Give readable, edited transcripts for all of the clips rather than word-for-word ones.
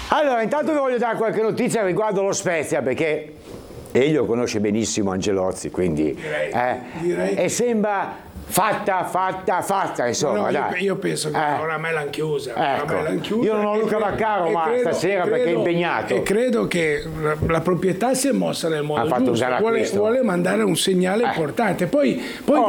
Allora, intanto vi voglio dare qualche notizia riguardo lo Spezia, perché Elio conosce benissimo Angelozzi, quindi direi. e sembra fatta, insomma. No, dai. io penso che oramai l'hanno chiusa. Ecco. Io non ho Luca Vaccaro, ma stasera perché è impegnato. E credo che la proprietà si è mossa nel modo giusto. Vuole mandare un segnale importante. Poi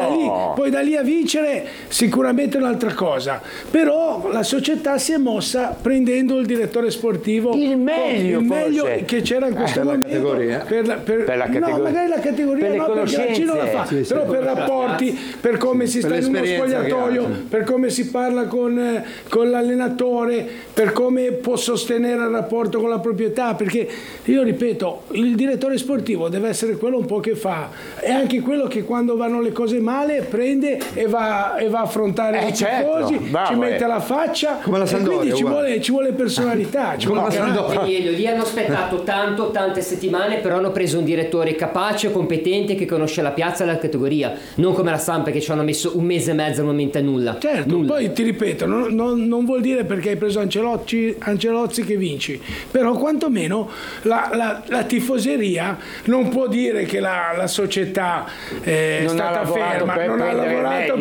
da lì a vincere sicuramente è un'altra cosa. Però la società si è mossa prendendo il direttore sportivo. Il meglio che c'era in questo momento. Per la categoria. No, magari la categoria per le conoscenze. non la fa. Però per rapporti, per come si sta in uno spogliatoio, per come si parla con l'allenatore, per come può sostenere il rapporto con la proprietà, perché io ripeto, il direttore sportivo deve essere quello un po' che fa, è anche quello che quando vanno le cose male prende e va a affrontare i tifosi, ci mette la faccia, come la Sampdoria, quindi ci vuole personalità. Lì hanno aspettato tante settimane, però hanno preso un direttore capace, competente, che conosce la piazza e la categoria, non come la Samp che ci hanno messo un mese e mezzo al momento a nulla. Certo, poi ti ripeto, non vuol dire perché hai preso Ancelozzi che vinci, però quantomeno la tifoseria non può dire che la società è stata ferma, non ha lavorato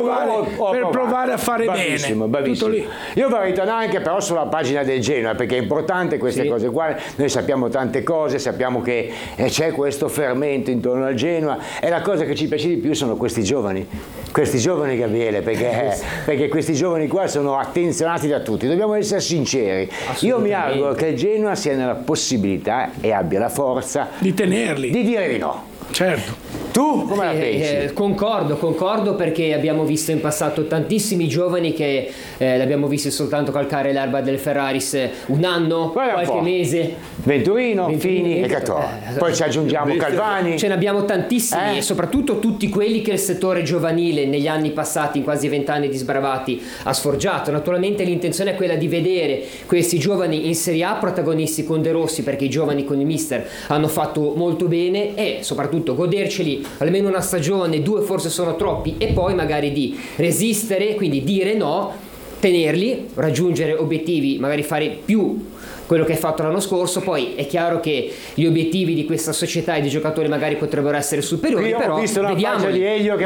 per provare a fare bene. Tutto lì. Io vorrei tornare anche però sulla pagina del Genoa, perché è importante queste cose qua. Noi sappiamo tante cose, sappiamo che c'è questo fermento intorno al Genoa, e la cosa che ci piace di più sono questi giovani, Gabriele, perché questi giovani qua sono attenzionati da tutti, dobbiamo essere sinceri. Io mi auguro che il Genoa sia nella possibilità e abbia la forza di tenerli, di dire di no. Certo. Tu come la pensi? Concordo, perché abbiamo visto in passato tantissimi giovani che l'abbiamo visto soltanto calcare l'erba del Ferraris un anno, qualche mese. Venturino, Fini e Catò. Poi ci aggiungiamo Calvani. Ce ne abbiamo tantissimi, e soprattutto tutti quelli che il settore giovanile negli anni passati, in quasi 20 anni di sbravati, ha sforgiato. Naturalmente l'intenzione è quella di vedere questi giovani in Serie A protagonisti con De Rossi, perché i giovani con il mister hanno fatto molto bene, e soprattutto goderceli almeno una stagione, 2 forse sono troppi, e poi magari di resistere, quindi dire no, tenerli, raggiungere obiettivi, magari fare più quello che hai fatto l'anno scorso. Poi è chiaro che gli obiettivi di questa società e dei giocatori magari potrebbero essere superiori, io però ho visto una faccia di Elio che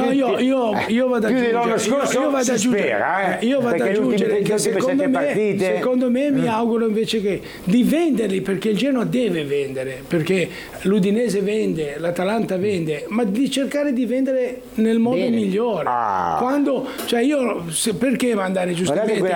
io vado a aggiungere che secondo me mi auguro invece che di venderli, perché il Genoa deve vendere, perché l'Udinese vende, l'Atalanta vende, ma di cercare di vendere nel modo migliore. Quando, perché mandare giustamente